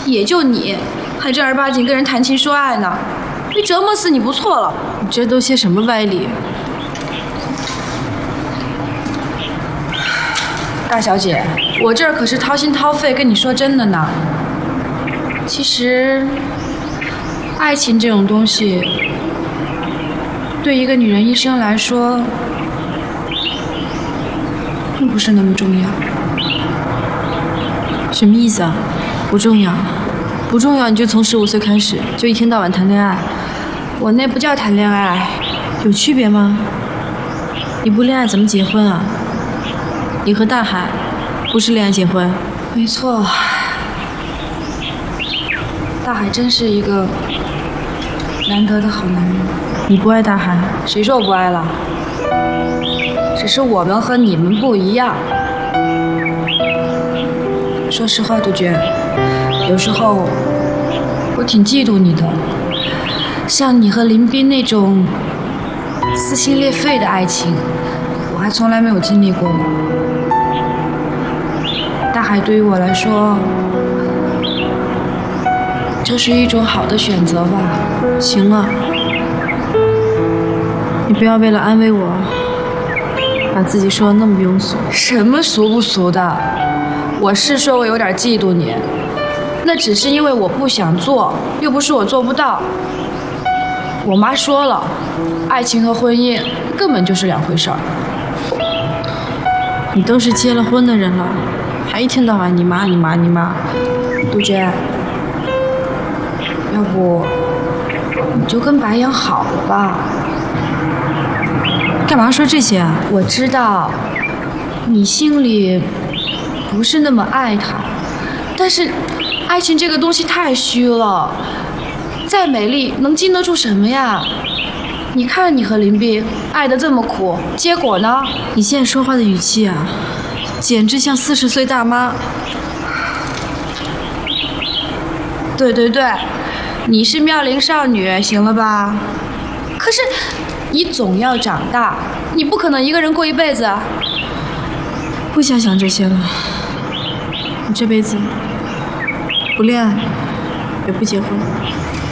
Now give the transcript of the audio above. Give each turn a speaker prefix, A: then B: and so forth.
A: 也就你，还正儿八经跟人谈情说爱呢，没折磨死你不错了。
B: 你这都些什么歪理？
A: 大小姐，我这儿可是掏心掏肺跟你说真的呢。其实，爱情这种东西，对一个女人一生来说，并不是那么重要。
B: 什么意思啊？不重要，不重要，你就从15岁开始就一天到晚谈恋爱。
A: 我那不叫谈恋爱，
B: 有区别吗？你不恋爱怎么结婚啊？你和大海不是恋爱结婚？
A: 没错，大海真是一个难得的好男人。
B: 你不爱大海？
A: 谁说我不爱了？只是我们和你们不一样。说实话，杜鹃，有时候我挺嫉妒你的，像你和林斌那种撕心裂肺的爱情，我还从来没有经历过呢。大海对于我来说，就是一种好的选择吧。
B: 行了，你不要为了安慰我，把自己说得那么庸俗。
A: 什么俗不俗的？我是说我有点嫉妒你，那只是因为我不想做，又不是我做不到。我妈说了，爱情和婚姻根本就是两回事儿。
B: 你都是结了婚的人了，还一天到晚你妈你妈你妈。
A: 杜鹃，要不你就跟白羊好了吧？
B: 干嘛说这些啊？
A: 我知道你心里不是那么爱他，但是爱情这个东西太虚了，再美丽能经得住什么呀？你看你和林斌爱得这么苦，结果呢？
B: 你现在说话的语气啊，简直像40岁大妈。
A: 对对对，你是妙龄少女，行了吧？可是你总要长大，你不可能一个人过一辈子啊。
B: 不想想这些了，我这辈子不恋爱，也不结婚。